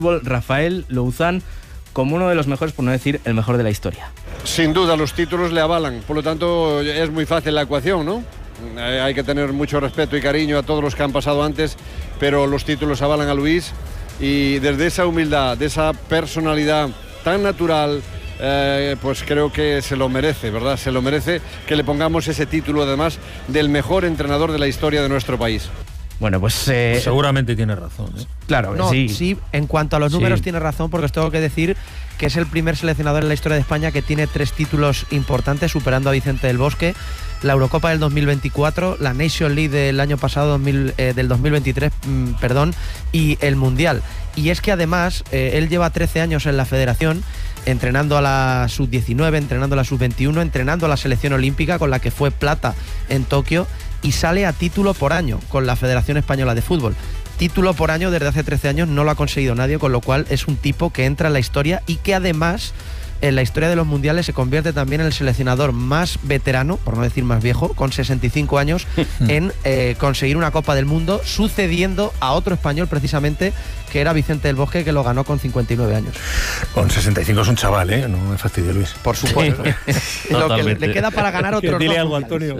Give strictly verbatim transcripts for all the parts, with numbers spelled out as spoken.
Rafael Louzán, como uno de los mejores, por no decir el mejor de la historia. Sin duda, los títulos le avalan, por lo tanto es muy fácil la ecuación, ¿no? Hay que tener mucho respeto y cariño a todos los que han pasado antes, pero los títulos avalan a Luis, y desde esa humildad, de esa personalidad tan natural, eh, pues creo que se lo merece, ¿verdad? Se lo merece que le pongamos ese título, además, del mejor entrenador de la historia de nuestro país. Bueno, pues... Eh, pues seguramente tiene razón, ¿eh? Claro, no, sí. Sí, en cuanto a los números sí. tiene razón, porque os tengo que decir que es el primer seleccionador en la historia de España que tiene tres títulos importantes, superando a Vicente del Bosque: la Eurocopa del dos mil veinticuatro, la Nation League del año pasado, dos mil, eh, del dos mil veintitrés, mmm, perdón, y el Mundial. Y es que además eh, él lleva trece años en la federación, entrenando a la sub diecinueve, entrenando a la sub veintiuno, entrenando a la selección olímpica, con la que fue plata en Tokio, y sale a título por año con la Federación Española de Fútbol. Título por año desde hace trece años no lo ha conseguido nadie, con lo cual es un tipo que entra en la historia y que además en la historia de los mundiales se convierte también en el seleccionador más veterano, por no decir más viejo, con sesenta y cinco años, en eh, conseguir una Copa del Mundo, sucediendo a otro español precisamente, que era Vicente del Bosque, que lo ganó con cincuenta y nueve años. Con sesenta y cinco es un chaval, ¿eh? No me fastidie, Luis. Por supuesto. Lo que le, le queda para ganar otro. Dile algo, Antonio.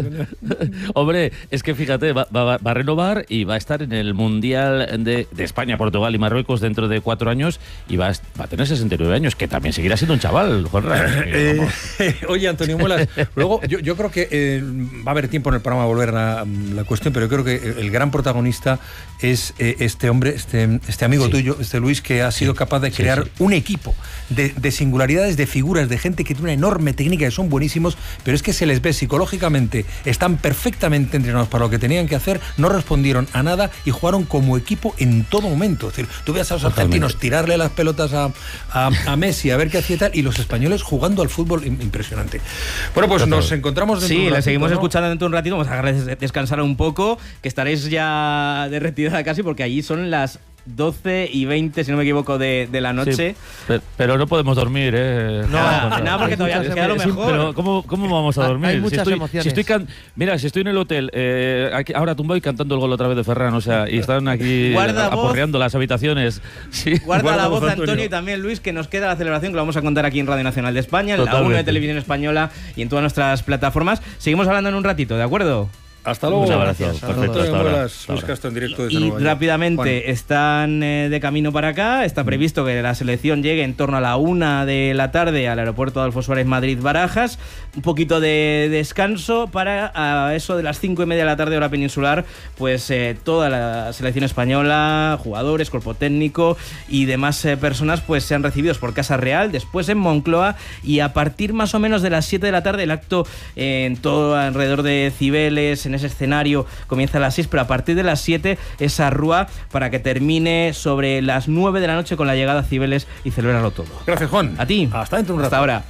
Hombre, es que fíjate, va, va, va a renovar y va a estar en el Mundial de, de España, Portugal y Marruecos dentro de cuatro años, y va a, va a tener sesenta y nueve años, que también seguirá siendo un chaval, Juanra. Eh, eh, oye, Antonio Muelas, luego yo, yo creo que eh, va a haber tiempo en el programa a volver a la cuestión, pero yo creo que el gran protagonista es eh, este hombre, este, este amigo sí. tuyo, este Luis, que ha sido sí. capaz de crear sí, sí. un equipo de, de singularidades, de figuras, de gente que tiene una enorme técnica, que son buenísimos, pero es que se les ve psicológicamente, están perfectamente entrenados para lo que tenían que hacer, no respondieron a nada y jugaron como equipo en todo momento. Es decir, tú veas a los Totalmente. argentinos tirarle las pelotas a, a, a Messi a ver qué hacía tal, y los españoles jugando al fútbol impresionante. Bueno, pues Total. nos encontramos dentro sí, de un ratito, le seguimos ¿no? escuchando dentro de un ratito. Vamos a dejarles descansar un poco, que estaréis ya de retirada casi, porque allí son las doce y veinte, si no me equivoco, de, de la noche. Sí, pero, pero no podemos dormir, ¿eh? No, nada, nada porque todavía nos queda lo mejor. Pero ¿cómo, cómo vamos a dormir? Hay muchas si estoy, emociones. Si estoy can... Mira, si estoy en el hotel, eh, aquí, ahora tumbado y cantando el gol otra vez de Ferran, o sea, y están aquí Guarda aporreando voz. las habitaciones. Sí. Guarda, Guarda la voz, Antonio. Antonio, y también Luis, que nos queda la celebración que lo vamos a contar aquí en Radio Nacional de España, en la Totalmente. uno de Televisión Española y en todas nuestras plataformas. Seguimos hablando en un ratito, ¿de acuerdo? Hasta luego. Muchas gracias. Perfecto, hasta ahora. Luis Castro en directo desde Y Nueva York. rápidamente Juan. están eh, de camino para acá. Está previsto que la selección llegue en torno a la una de la tarde al aeropuerto de Adolfo Suárez Madrid-Barajas. Un poquito de descanso para a eso de las cinco y media de la tarde hora peninsular. Pues eh, toda la selección española, jugadores, cuerpo técnico y demás eh, personas pues sean recibidos por Casa Real, después en Moncloa, y a partir más o menos de las siete de la tarde el acto eh, en todo alrededor de Cibeles, en ese escenario, comienza a las seis, pero a partir de las siete esa rúa para que termine sobre las nueve de la noche con la llegada a Cibeles y celebrarlo todo. Gracias, Juan. A ti. Hasta dentro de un rato. Hasta ahora.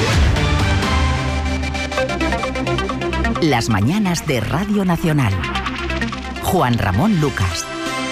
Las mañanas de Radio Nacional. Juan Ramón Lucas.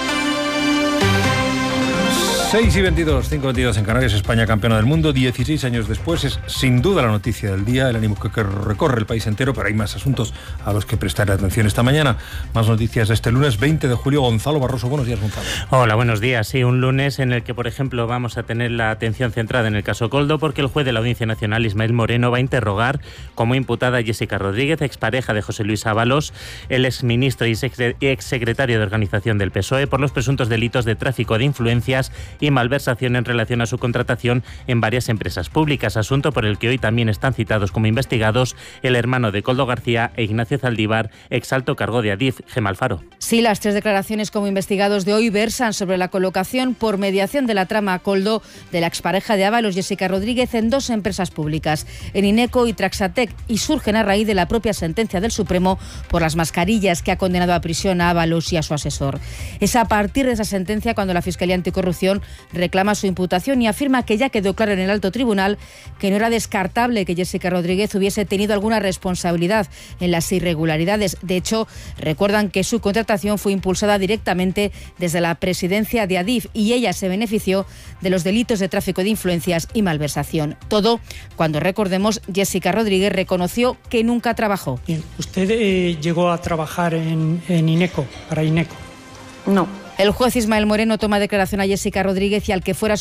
seis y veintidós, cinco y veintidós en Canarias, España campeona del mundo, dieciséis años después. Es sin duda la noticia del día, el ánimo que, que recorre el país entero, pero hay más asuntos a los que prestar atención esta mañana. Más noticias de este lunes veinte de julio. Gonzalo Barroso, buenos días, Gonzalo. Hola, buenos días. Sí, un lunes en el que, por ejemplo, vamos a tener la atención centrada en el caso Koldo, porque el juez de la Audiencia Nacional, Ismael Moreno, va a interrogar como imputada a Jessica Rodríguez, expareja de José Luis Ábalos, el exministro y exsecretario de Organización del P S O E, por los presuntos delitos de tráfico de influencias y malversación en relación a su contratación en varias empresas públicas, asunto por el que hoy también están citados como investigados el hermano de Koldo García e Ignacio Zaldívar, exalto cargo de Adif, Gemma Alfaro. Sí, las tres declaraciones como investigados de hoy versan sobre la colocación por mediación de la trama Koldo de la expareja de Ábalos, Jessica Rodríguez, en dos empresas públicas, en Ineco y Traxatec, y surgen a raíz de la propia sentencia del Supremo por las mascarillas que ha condenado a prisión a Ábalos y a su asesor. Es a partir de esa sentencia cuando la Fiscalía Anticorrupción reclama su imputación y afirma que ya quedó claro en el alto tribunal que no era descartable que Jessica Rodríguez hubiese tenido alguna responsabilidad en las irregularidades. De hecho, recuerdan que su contratación fue impulsada directamente desde la presidencia de Adif y ella se benefició de los delitos de tráfico de influencias y malversación. Todo cuando, recordemos, Jessica Rodríguez reconoció que nunca trabajó. Bien, ¿usted eh, llegó a trabajar en, en Ineco, para Ineco? No. El juez Ismael Moreno toma declaración a Jessica Rodríguez y al que fuera